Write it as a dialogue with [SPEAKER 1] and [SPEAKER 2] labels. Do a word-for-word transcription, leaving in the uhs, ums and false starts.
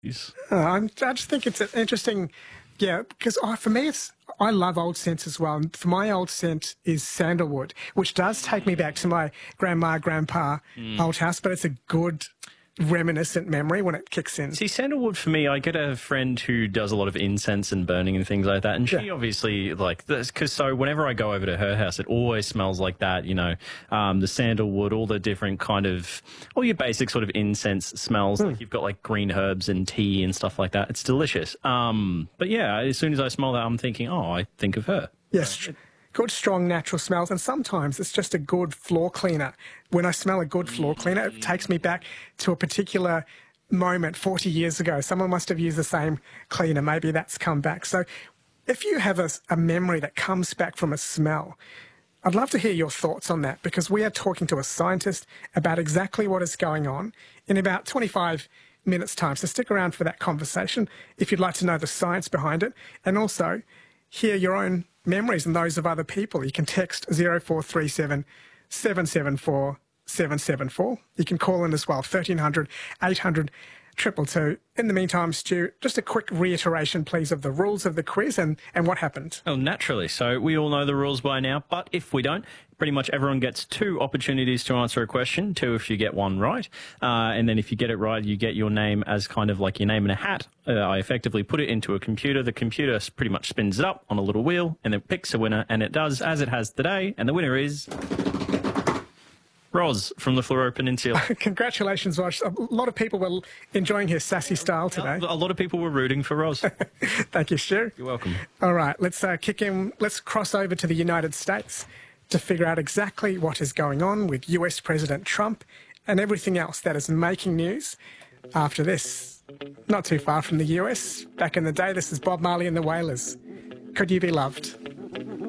[SPEAKER 1] Uh, I'm, I just think it's an interesting, yeah, because oh, for me, it's I love old scents as well. And for my old scent is sandalwood, which does take me back to my grandma, grandpa, mm. old house, but it's a good reminiscent memory when it kicks in.
[SPEAKER 2] See, sandalwood for me, I get a friend who does a lot of incense and burning and things like that, and she yeah. obviously, like, this, because so whenever I go over to her house, it always smells like that, you know, um, the sandalwood, all the different kind of, all your basic sort of incense smells, mm. like you've got like green herbs and tea and stuff like that. It's delicious. Um, but yeah, as soon as I smell that, I'm thinking, oh, I think of her.
[SPEAKER 1] Yes. Right? Good, strong, natural smells, and sometimes it's just a good floor cleaner. When I smell a good floor cleaner, it takes me back to a particular moment forty years ago. Someone must have used the same cleaner. Maybe that's come back. So if you have a, a memory that comes back from a smell, I'd love to hear your thoughts on that, because we are talking to a scientist about exactly what is going on in about twenty-five minutes' time. So stick around for that conversation if you'd like to know the science behind it, and also hear your own memories and those of other people. You can text zero four three seven, seven seven four, seven seven four. You can call in as well, thirteen hundred, eight hundred, two two two. In the meantime, Stu, just a quick reiteration, please, of the rules of the quiz and, and what happened.
[SPEAKER 2] Oh, naturally. So we all know the rules by now, but if we don't, pretty much everyone gets two opportunities to answer a question, two if you get one right. Uh, and then if you get it right, you get your name as kind of like your name in a hat. Uh, I effectively put it into a computer. The computer pretty much spins it up on a little wheel and then picks a winner, and it does as it has today. And the winner is Roz from the Fleurieu Peninsula.
[SPEAKER 1] Congratulations, Roz. A lot of people were enjoying his sassy style today.
[SPEAKER 2] A lot of people were rooting for Roz.
[SPEAKER 1] Thank you, Stu.
[SPEAKER 2] You're welcome.
[SPEAKER 1] All right, let's uh, kick in. Let's cross over to the United States to figure out exactly what is going on with U S President Trump and everything else that is making news after this. Not too far from the U S. Back in the day, this is Bob Marley and the Wailers. Could You Be Loved?